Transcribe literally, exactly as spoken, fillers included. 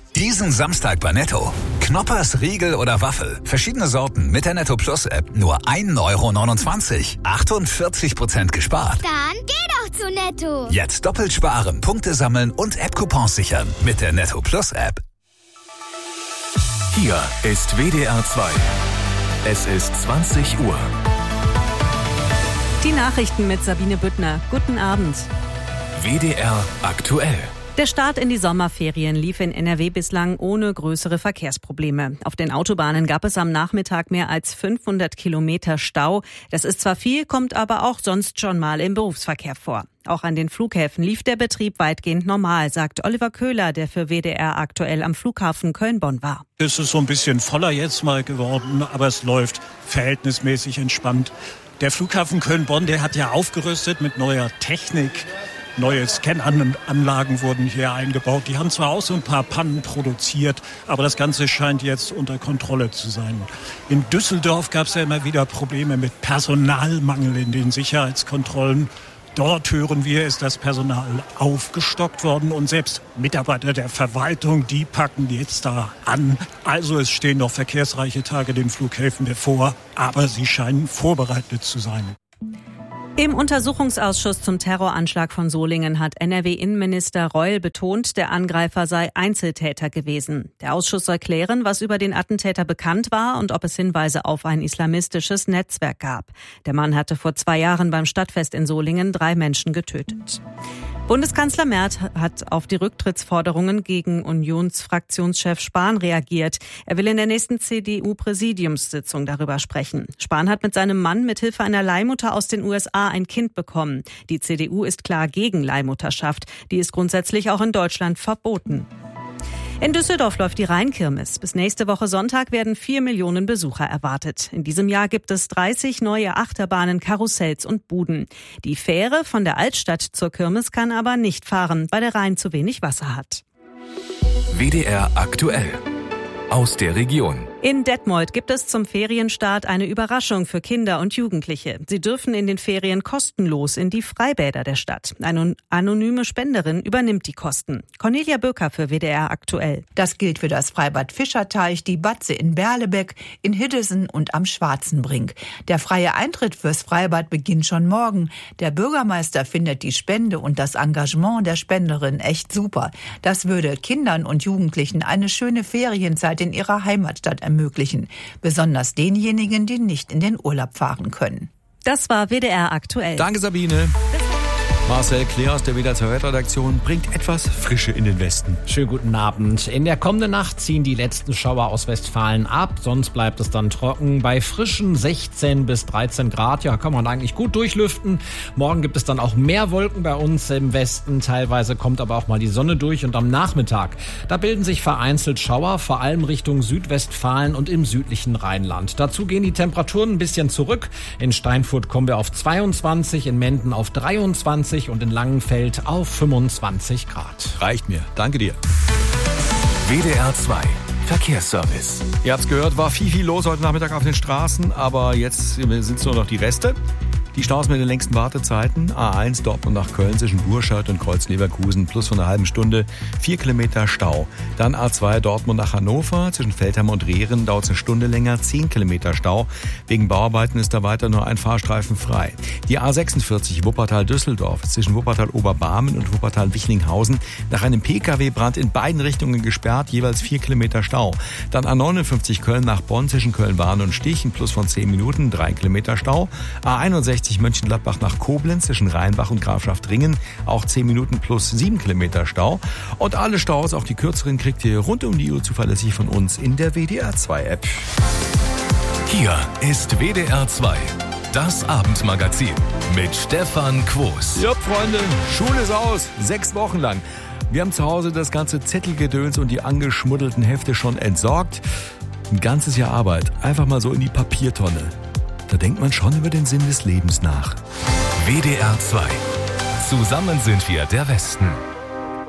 Diesen Samstag bei Netto. Knoppers, Riegel oder Waffel. Verschiedene Sorten mit der Netto Plus App. Nur ein Euro neunundzwanzig. achtundvierzig Prozent gespart. Dann geh doch zu Netto. Jetzt doppelt sparen, Punkte sammeln und App-Coupons sichern. Mit der Netto Plus App. Hier ist W D R zwei. Es ist zwanzig Uhr. Die Nachrichten mit Sabine Büttner. Guten Abend. W D R aktuell. Der Start in die Sommerferien lief in N R W bislang ohne größere Verkehrsprobleme. Auf den Autobahnen gab es am Nachmittag mehr als fünfhundert Kilometer Stau. Das ist zwar viel, kommt aber auch sonst schon mal im Berufsverkehr vor. Auch an den Flughäfen lief der Betrieb weitgehend normal, sagt Oliver Köhler, der für W D R aktuell am Flughafen Köln-Bonn war. Es ist so ein bisschen voller jetzt mal geworden, aber es läuft verhältnismäßig entspannt. Der Flughafen Köln-Bonn, der hat ja aufgerüstet mit neuer Technik. Neue Scananlagen wurden hier eingebaut. Die haben zwar auch so ein paar Pannen produziert, aber das Ganze scheint jetzt unter Kontrolle zu sein. In Düsseldorf gab es ja immer wieder Probleme mit Personalmangel in den Sicherheitskontrollen. Dort, hören wir, ist das Personal aufgestockt worden und selbst Mitarbeiter der Verwaltung, die packen jetzt da an. Also es stehen noch verkehrsreiche Tage den Flughäfen bevor, aber sie scheinen vorbereitet zu sein. Im Untersuchungsausschuss zum Terroranschlag von Solingen hat N R W-Innenminister Reul betont, der Angreifer sei Einzeltäter gewesen. Der Ausschuss soll klären, was über den Attentäter bekannt war und ob es Hinweise auf ein islamistisches Netzwerk gab. Der Mann hatte vor zwei Jahren beim Stadtfest in Solingen drei Menschen getötet. Bundeskanzler Merz hat auf die Rücktrittsforderungen gegen Unionsfraktionschef Spahn reagiert. Er will in der nächsten C D U-Präsidiumssitzung darüber sprechen. Spahn hat mit seinem Mann mithilfe einer Leihmutter aus den U S A ein Kind bekommen. Die C D U ist klar gegen Leihmutterschaft. Die ist grundsätzlich auch in Deutschland verboten. In Düsseldorf läuft die Rheinkirmes. Bis nächste Woche Sonntag werden vier Millionen Besucher erwartet. In diesem Jahr gibt es dreißig neue Achterbahnen, Karussells und Buden. Die Fähre von der Altstadt zur Kirmes kann aber nicht fahren, weil der Rhein zu wenig Wasser hat. W D R aktuell. Aus der Region. In Detmold gibt es zum Ferienstart eine Überraschung für Kinder und Jugendliche. Sie dürfen in den Ferien kostenlos in die Freibäder der Stadt. Eine anonyme Spenderin übernimmt die Kosten. Cornelia Böker für W D R aktuell. Das gilt für das Freibad Fischerteich, die Batze in Berlebeck, in Hiddesen und am Schwarzenbrink. Der freie Eintritt fürs Freibad beginnt schon morgen. Der Bürgermeister findet die Spende und das Engagement der Spenderin echt super. Das würde Kindern und Jugendlichen eine schöne Ferienzeit in ihrer Heimatstadt ermöglichen. Besonders denjenigen, die nicht in den Urlaub fahren können. Das war W D R aktuell. Danke, Sabine. Marcel Kleer aus der W D R zwei Redaktion bringt etwas Frische in den Westen. Schönen guten Abend. In der kommenden Nacht ziehen die letzten Schauer aus Westfalen ab. Sonst bleibt es dann trocken bei frischen sechzehn bis dreizehn Grad. Ja, kann man eigentlich gut durchlüften. Morgen gibt es dann auch mehr Wolken bei uns im Westen. Teilweise kommt aber auch mal die Sonne durch. Und am Nachmittag, da bilden sich vereinzelt Schauer, vor allem Richtung Südwestfalen und im südlichen Rheinland. Dazu gehen die Temperaturen ein bisschen zurück. In Steinfurt kommen wir auf zweiundzwanzig, in Menden auf dreiundzwanzig und in Langenfeld auf fünfundzwanzig Grad. Reicht mir. Danke dir. W D R zwei Verkehrsservice. Ihr habt's gehört, war viel, viel los heute Nachmittag auf den Straßen, aber jetzt sind es nur noch die Reste. Die Staus mit den längsten Wartezeiten. A eins Dortmund nach Köln zwischen Burscheid und Kreuz-Leverkusen plus von einer halben Stunde. Vier Kilometer Stau. Dann A zwei Dortmund nach Hannover zwischen Feldheim und Rehren dauert es eine Stunde länger. Zehn Kilometer Stau. Wegen Bauarbeiten ist da weiter nur ein Fahrstreifen frei. Die A sechsundvierzig Wuppertal-Düsseldorf zwischen Wuppertal-Oberbarmen und Wuppertal-Wichlinghausen nach einem P K W-Brand in beiden Richtungen gesperrt. Jeweils vier Kilometer Stau. Dann A neunundfünfzig Köln nach Bonn zwischen Köln-Bahn und Stich. Plus von zehn Minuten. Drei Kilometer Stau. A einundsechzig Mönchengladbach nach Koblenz zwischen Rheinbach und Grafschaft-Ringen. Auch zehn Minuten plus sieben Kilometer Stau. Und alle Staus, auch die kürzeren, kriegt ihr rund um die Uhr zuverlässig von uns in der W D R zwei App. Hier ist W D R zwei. Das Abendmagazin mit Stefan Quos. Ja, Freunde, Schule ist aus. Sechs Wochen lang. Wir haben zu Hause das ganze Zettelgedöns und die angeschmuddelten Hefte schon entsorgt. Ein ganzes Jahr Arbeit. Einfach mal so in die Papiertonne. Da denkt man schon über den Sinn des Lebens nach. W D R zwei. Zusammen sind wir der Westen.